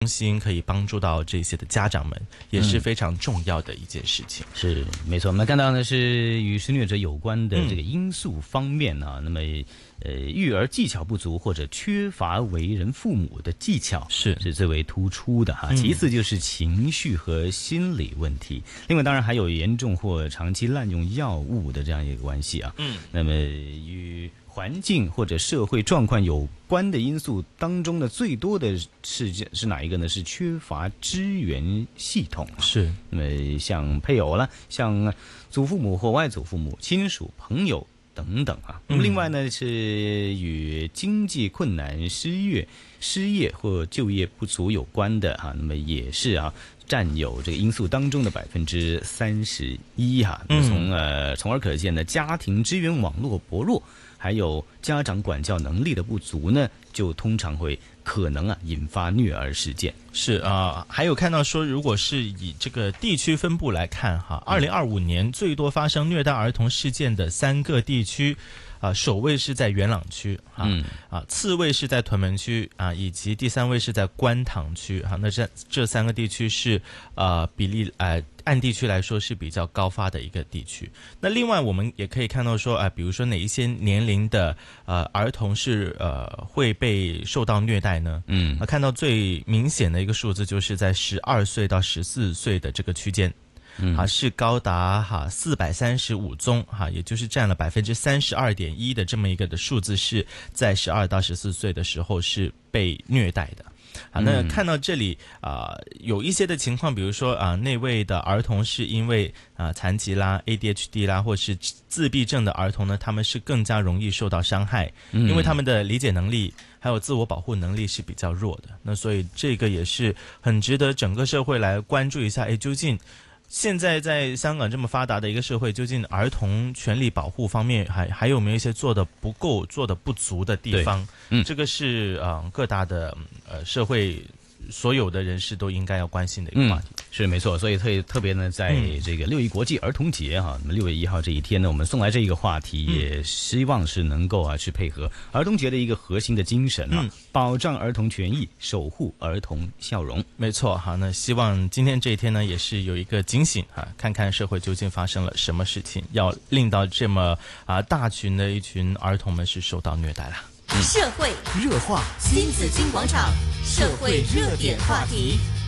中心可以帮助到这些的家长们，也是非常重要的一件事情。 是没错，我们看到呢是与施虐者有关的这个因素方面啊，那么育儿技巧不足或者缺乏为人父母的技巧是最为突出的哈。其次就是情绪和心理问题，另外当然还有严重或长期滥用药物的这样一个关系啊。那么与环境或者社会状况有关的因素当中呢，最多的事件是哪一个呢？是缺乏支援系统。 是， 那么像配偶啦，像祖父母或外祖父母、亲属、朋友等等啊。那么另外呢，是与经济困难、失业或就业不足有关的哈。那么也是啊，占有这个因素当中的31%哈。那么从而可见呢，家庭支援网络薄弱，还有家长管教能力的不足呢，就通常会可能引发虐儿事件。 是啊，还有看到说，如果是以这个地区分布来看哈，2025年最多发生虐待儿童事件的3个地区。首位是在元朗区次位是在屯门区以及第3位是在观塘区那这3个地区是比例按地区来说是比较高发的一个地区。那另外我们也可以看到说比如说哪一些年龄的儿童是会被受到虐待呢？看到最明显的一个数字就是在12岁到14岁的这个区间。是高达435宗也就是占了32.1%的这么一个的数字，是在12到14岁的时候是被虐待的。那看到这里有一些的情况，比如说那位的儿童是因为残疾啦、ADHD 啦，或是自闭症的儿童呢，他们是更加容易受到伤害，因为他们的理解能力还有自我保护能力是比较弱的。那所以这个也是很值得整个社会来关注一下，究竟现在在香港这么发达的一个社会，究竟儿童权利保护方面还有没有一些做的不够、做的不足的地方？这个是各大的社会所有的人士都应该要关心的一个话题。 是没错，所以特别呢，在这个6一国际儿童节那么6月1号这一天呢，我们送来这一个话题，也希望是能够去配合儿童节的一个核心的精神保障儿童权益，守护儿童笑容。 没错那希望今天这一天呢，也是有一个警醒看看社会究竟发生了什么事情，要令到这么大群的一群儿童们是受到虐待了。 社会热话，新紫金广场社会热点话题。